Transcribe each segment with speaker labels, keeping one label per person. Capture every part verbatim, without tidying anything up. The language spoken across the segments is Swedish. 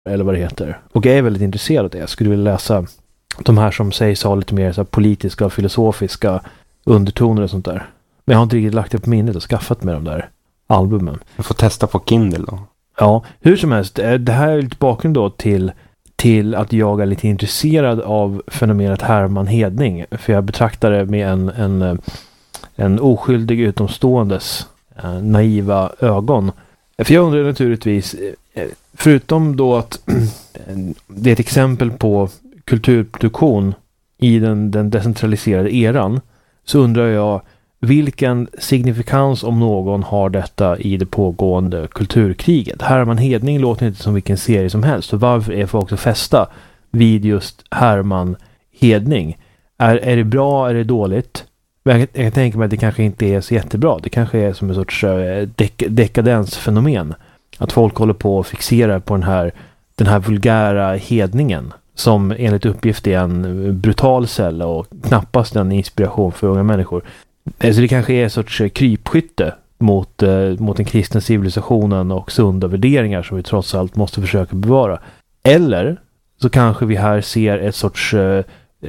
Speaker 1: eller vad det heter. Och jag är väldigt intresserad av det. Jag skulle vilja läsa de här som sägs ha lite mer så här politiska och filosofiska undertoner och sånt där. Men jag har inte riktigt lagt det på minnet och skaffat med de där albumen.
Speaker 2: Jag får testa på Kindle då.
Speaker 1: Ja, hur som helst. Det här är lite bakgrund då till, till att jag är lite intresserad av fenomenet Herman Hedning. För jag betraktar det med en, en, en oskyldig utomståendes eh, naiva ögon. För jag undrar naturligtvis, förutom då att det är ett exempel på kulturproduktion i den, den decentraliserade eran, så undrar jag vilken signifikans om någon har detta i det pågående kulturkriget. Herman Hedning låter inte som vilken serie som helst, så varför är folk så fästa vid just Herman Hedning? Är, är det bra, är det dåligt? Jag, jag kan tänka mig att det kanske inte är så jättebra. Det kanske är som en sorts dek- dekadensfenomen. Att folk håller på och fixerar på den här, den här vulgära hedningen som enligt uppgift är en brutal cell och knappast en inspiration för unga människor. Alltså det kanske är en sorts krypskytte mot, eh, mot den kristna civilisationen och sunda värderingar som vi trots allt måste försöka bevara. Eller så kanske vi här ser ett sorts eh,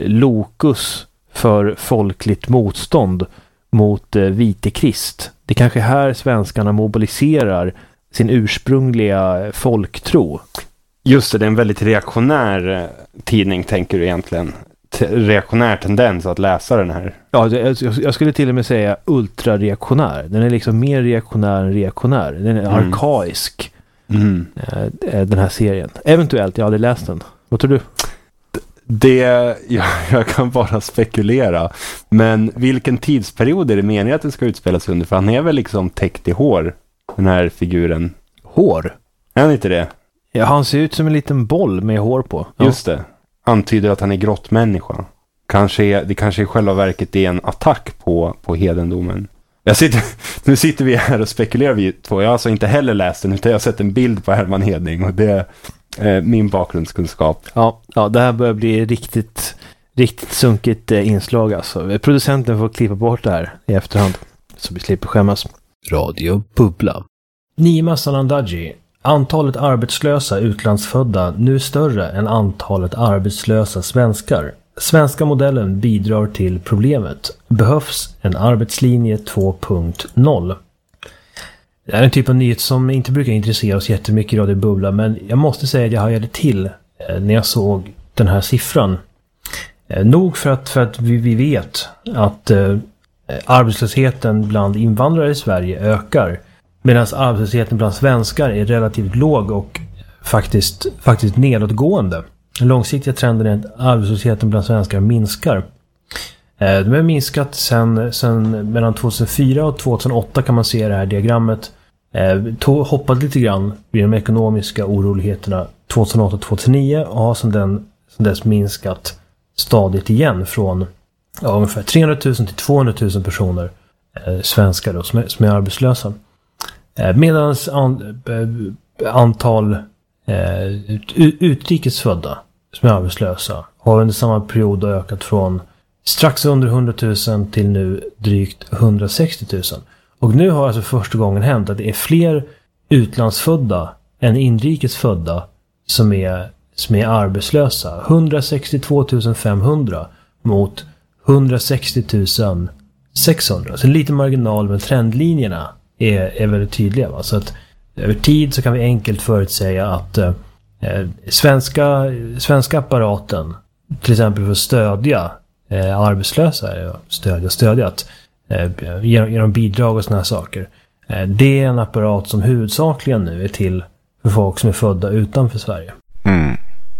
Speaker 1: lokus för folkligt motstånd mot eh, vite krist. Det kanske är här svenskarna mobiliserar sin ursprungliga folktro.
Speaker 2: Just det, det är en väldigt reaktionär tidning, tänker du egentligen. T- reaktionär tendens att läsa den här.
Speaker 1: Ja, jag, jag skulle till och med säga ultrareaktionär. Den är liksom mer reaktionär än reaktionär. Den är mm. arkaisk. Mm. Eh, den här serien. Eventuellt, jag hade läst den. Vad tror du?
Speaker 2: Det, ja, jag kan bara spekulera. Men vilken tidsperiod är det meningen att det ska utspelas under? För han är väl liksom täckt i hår, den här figuren.
Speaker 1: Hår?
Speaker 2: Är han inte det?
Speaker 1: Ja, han ser ut som en liten boll med hår på. Ja.
Speaker 2: Just det. Antyder att han är grottmänniska. Kanske är, det kanske i själva verket är en attack på, på hedendomen. Jag sitter, nu sitter vi här och spekulerar vi två. Jag har alltså inte heller läst den, utan jag har sett en bild på Herman Hedning. Och det är eh, min bakgrundskunskap.
Speaker 1: Ja, ja, det här börjar bli riktigt, riktigt sunkigt eh, inslag. Alltså. Producenten får klippa bort det här i efterhand. Så vi slipper skämmas. Radio Bubbla. Nima Sanandaji. Antalet arbetslösa utlandsfödda nu större än antalet arbetslösa svenskar. Svenska modellen bidrar till problemet. Behövs en arbetslinje två punkt noll. Det är en typ av nyhet som inte brukar intressera oss jättemycket i Radio Bubbla, men jag måste säga att jag hajade till när jag såg den här siffran. Nog för att, för att vi, vi vet att eh, arbetslösheten bland invandrare i Sverige ökar. Medan arbetslösheten bland svenskar är relativt låg och faktiskt, faktiskt nedåtgående. Den långsiktiga trenden är att arbetslösheten bland svenskar minskar. De har minskat sen, sen mellan tjugohundrafyra och tjugohundraåtta kan man se det här diagrammet. To, hoppade lite grann vid de ekonomiska oroligheterna tjugohundraåtta till tjugohundranio och har sedan, den, sedan dess minskat stadigt igen från ja, ungefär trehundratusen till tvåhundratusen personer eh, svenskar då, som, är, som är arbetslösa. Medan an, antal eh, ut, utrikesfödda som är arbetslösa har under samma period ökat från strax under hundratusen till nu drygt hundrasextiotusen. Och nu har alltså första gången hänt att det är fler utlandsfödda än inrikesfödda som är, som är arbetslösa. hundrasextiotvåtusen femhundra mot hundrasextiotusen sexhundra. Så en liten marginal, men trendlinjerna är, är väldigt tydliga. Va? Så att över tid så kan vi enkelt förutsäga att eh, svenska, svenska apparaten till exempel för att stödja eh, arbetslösa, stödja, stödja att, eh, genom, genom bidrag och såna här saker. Eh, det är en apparat som huvudsakligen nu är till för folk som är födda utanför Sverige.
Speaker 3: Mm.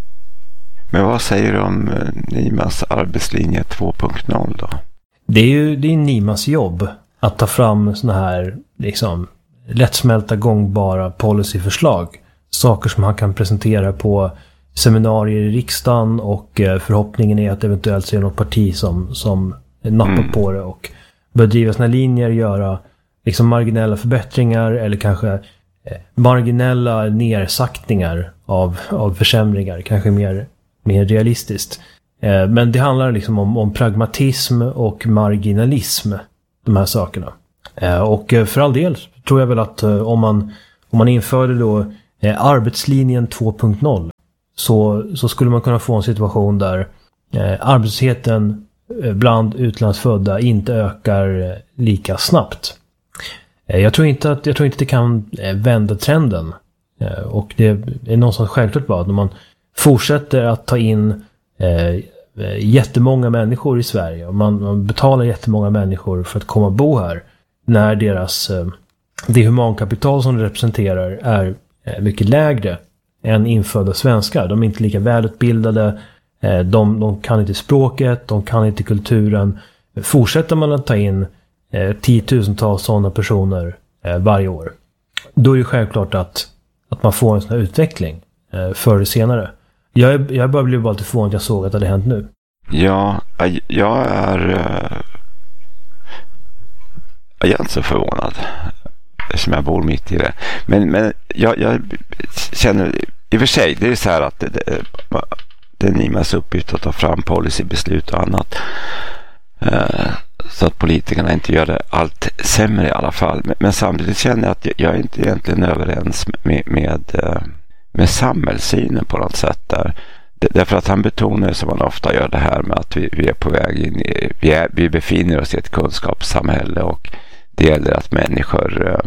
Speaker 3: Men vad säger du om eh, Nimas arbetslinje två punkt noll då?
Speaker 1: Det är ju det är Nimas jobb att ta fram såna här liksom lättsmälta gångbara policyförslag. Saker som han kan presentera på seminarier i riksdagen, och förhoppningen är att eventuellt se något parti som, som nappar mm. på det och börjar driva sina linjer, göra liksom marginella förbättringar eller kanske marginella nersaktningar av, av försämringar, kanske mer, mer realistiskt. Men det handlar liksom om, om pragmatism och marginalism, de här sakerna. Och för all del tror jag väl att om man, om man införde då eh, arbetslinjen två punkt noll så, så skulle man kunna få en situation där eh, arbetslösheten bland utlandsfödda inte ökar lika snabbt. Jag tror inte att jag tror inte det kan vända trenden. Och det är någonstans självklart bara att när man fortsätter att ta in eh, jättemånga människor i Sverige och man, man betalar jättemånga människor för att komma och bo här när deras eh, det humankapital som de representerar är eh, mycket lägre än infödda svenskar. De är inte lika välutbildade. De, de kan inte språket, de kan inte kulturen. Fortsätter man att ta in eh, tiotusentals sådana personer eh, varje år, då är det självklart att, att man får en sån här utveckling eh, förr eller senare. Jag, är, jag bara blev bara lite förvånad att jag såg att det hade hänt nu.
Speaker 3: Ja, jag är jag är inte så förvånad eftersom jag bor mitt i det. Men, men jag, jag känner i och för sig, det är så här att det, det, det är Nimas uppgift att ta fram policybeslut och annat. Uh, så att politikerna inte gör det allt sämre i alla fall. Men, men samtidigt känner jag att jag, jag är inte egentligen överens med, med, uh, med samhällssynen på något sätt där. D- därför att han betonar, som man ofta gör, det här med att vi, vi är på väg in i, vi, är, vi befinner oss i ett kunskapssamhälle och det gäller att människor uh,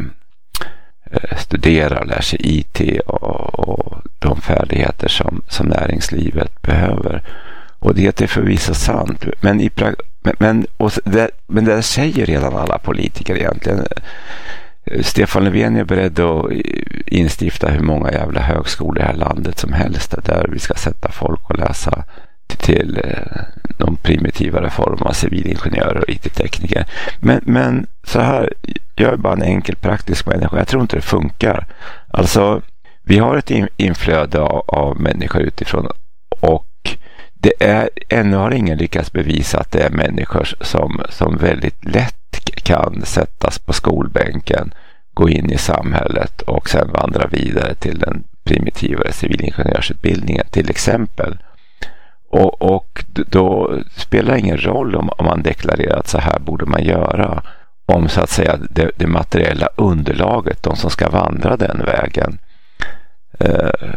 Speaker 3: studerar, lär sig I T och, och de färdigheter som, som näringslivet behöver. Och det är förvisso sant. Men, i pra- men, men, och det, men det säger redan alla politiker egentligen. Stefan Löfven är beredd att instifta hur många jävla högskolor i det här landet som helst där vi ska sätta folk och läsa till, till de primitivare former av civilingenjörer och I T-tekniker. Men, men så här, jag är bara en enkel praktisk människa. Jag tror inte det funkar. Alltså, vi har ett inflöde av, av människor utifrån och det är, ännu har ingen lyckats bevisa att det är människor som, som väldigt lätt kan sättas på skolbänken, gå in i samhället och sen vandra vidare till den primitivare civilingenjörsutbildningen till exempel. Och, och då spelar det ingen roll om, om man deklarerar att så här borde man göra, om så att säga det, det materiella underlaget, de som ska vandra den vägen eh,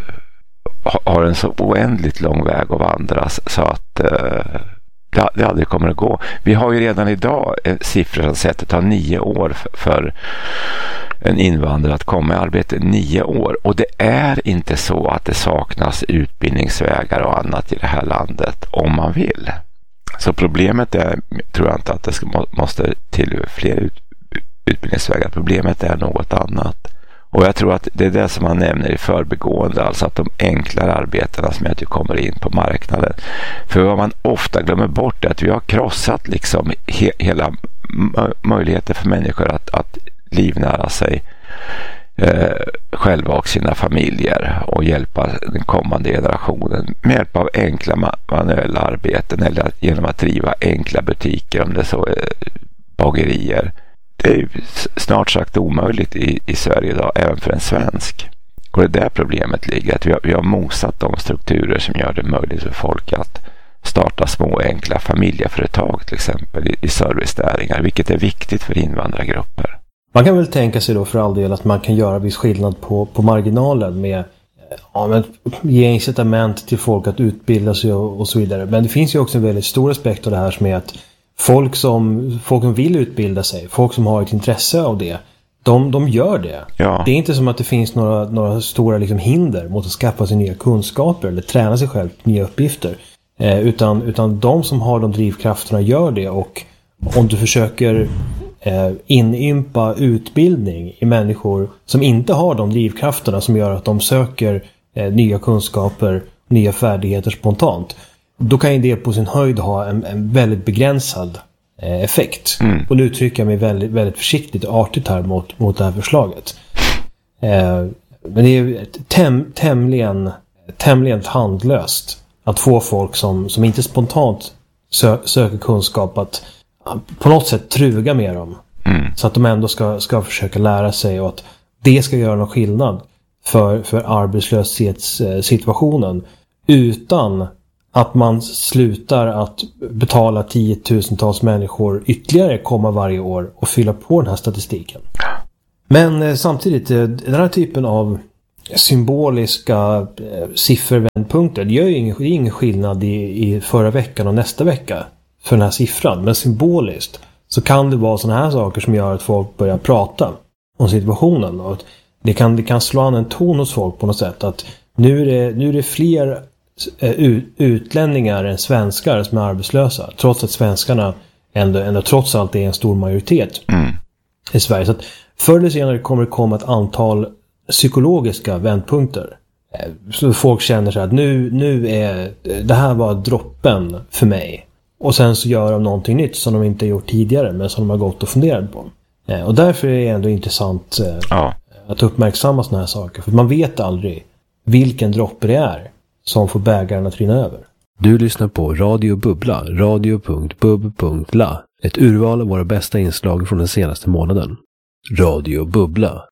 Speaker 3: har en så oändligt lång väg att vandra så att eh, det, det aldrig kommer att gå. Vi har ju redan idag siffror som säger att det tar nio år för, för en invandrare att komma i arbete. Nio år. Och det är inte så att det saknas utbildningsvägar och annat i det här landet om man vill. Så problemet är, tror jag inte att det ska, måste till fler ut, utbildningsvägar. Problemet är något annat. Och jag tror att det är det som man nämner i förbigående, alltså att de enklare arbetena som att du kommer in på marknaden. För vad man ofta glömmer bort är att vi har krossat liksom he, hela m- möjligheter för människor att, att livnära sig eh, själva och sina familjer och hjälpa den kommande generationen med hjälp av enkla ma- manuella arbeten eller genom att driva enkla butiker, om det så är bagerier. Det är ju snart sagt omöjligt i, i Sverige idag, även för en svensk. Och det där problemet ligger, att vi har, vi har mosat de strukturer som gör det möjligt för folk att starta små enkla familjeföretag till exempel i, i servicenäringar, vilket är viktigt för invandrargrupper.
Speaker 1: Man kan väl tänka sig då för all del att man kan göra viss skillnad på, på marginalen med ja, men, ge incitament till folk att utbilda sig och, och så vidare. Men det finns ju också en väldigt stor aspekt av det här som är att Folk som, folk som vill utbilda sig, folk som har ett intresse av det, de, de gör det.
Speaker 3: Ja.
Speaker 1: Det är inte som att det finns några, några stora liksom hinder mot att skaffa sig nya kunskaper eller träna sig själv nya uppgifter. Eh, utan, utan de som har de drivkrafterna gör det, och om du försöker eh, inympa utbildning i människor som inte har de drivkrafterna som gör att de söker eh, nya kunskaper, nya färdigheter spontant, då kan ju det på sin höjd ha en, en väldigt begränsad eh, effekt. Mm. Och nu uttrycker jag mig väldigt, väldigt försiktigt och artigt här mot, mot det här förslaget. Eh, men det är täm, tämligen, tämligen handlöst att få folk som, som inte spontant sö, söker kunskap att på något sätt truga med dem. Mm. Så att de ändå ska, ska försöka lära sig, och att det ska göra någon skillnad för, för arbetslöshetssituationen utan att man slutar att betala tiotusentals människor ytterligare komma varje år och fylla på den här statistiken. Men eh, samtidigt, eh, den här typen av symboliska eh, siffervändpunkter. Det gör ju ingen, det är ingen skillnad i, i förra veckan och nästa vecka för den här siffran. Men symboliskt så kan det vara sådana här saker som gör att folk börjar prata om situationen. Och det kan, det kan slå an en ton hos folk på något sätt. Att nu är det, nu är det fler eh, utlänningar än svenskar som är arbetslösa. Trots att svenskarna ändå, ändå trots allt är en stor majoritet mm. i Sverige. Så att förr eller senare kommer det komma ett antal psykologiska vändpunkter. Så folk känner sig att nu, nu är det här var droppen för mig. Och sen så gör de någonting nytt som de inte gjort tidigare men som de har gått och funderat på. Och därför är det ändå intressant ja. att uppmärksamma såna här saker. För man vet aldrig vilken droppe det är som får bägaren att rinna över.
Speaker 4: Du lyssnar på Radio Bubbla, radio punkt bub punkt la. Ett urval av våra bästa inslag från den senaste månaden. Radio Bubbla.